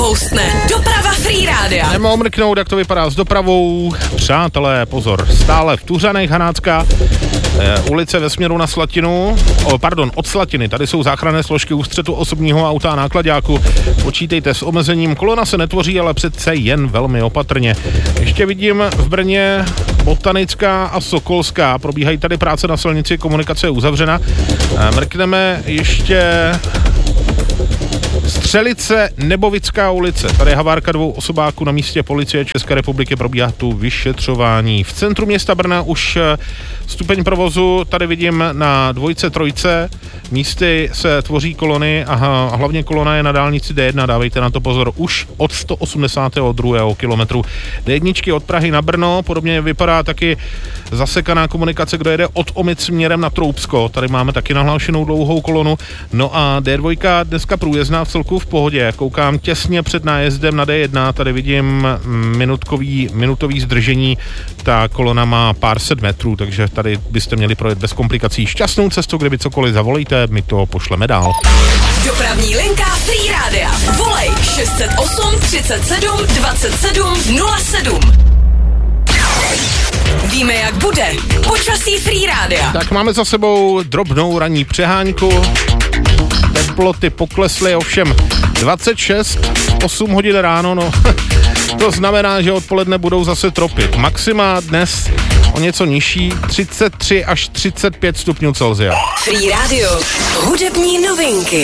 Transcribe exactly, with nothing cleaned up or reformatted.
tloustne. Doprava Free Rádia. Nemohu mrknout, jak to vypadá s dopravou. Přátelé, pozor, stále v Tuřanech Hanácká e, ulice ve směru na Slatinu, o, pardon, od Slatiny. Tady jsou záchranné složky ústřetu osobního auta a náklaďáku. Počítejte s omezením. Kolona se netvoří, ale přece jen velmi opatrně. Ještě vidím v Brně Botanická a Sokolská. Probíhají tady práce na silnici, komunikace je uzavřena. E, mrkneme ještě Střelice, Nebovická ulice. Tady je havárka dvou osobáků na místě. Policie České republiky, probíhá tu vyšetřování. V centru města Brna už stupeň provozu tady vidím na dvojce, trojce. Místy se tvoří kolony a hlavně kolona je na dálnici D jedna. Dávejte na to pozor. Už od sto osmdesátého druhého kilometru. D jedna od Prahy na Brno. Podobně vypadá taky zasekaná komunikace, kdo jede od Omic směrem na Troubsko. Tady máme taky nahlášenou dlouhou kolonu. No a D dva dneska průjezdná v celku v pohodě. Koukám těsně před nájezdem na D jedna. Tady vidím minutkový, minutový zdržení. Ta kolona má pár set metrů, takže tady byste měli projet bez komplikací. Šťastnou cestu, kdyby cokoliv zavolejte, my to pošleme dál. Dopravní linka Free Rádia. Volej šest set osm třicet sedm dvacet sedm nula sedm. Víme, jak bude. Počasí Free Rádia. Tak máme za sebou drobnou ranní přehánku. Teploty poklesly, ovšem dvacet šest, osm hodin ráno, no to znamená, že odpoledne budou zase tropit. Maxima dnes o něco nižší, třicet tři až třicet pět stupňů Celsia. Free Radio. Hudební novinky.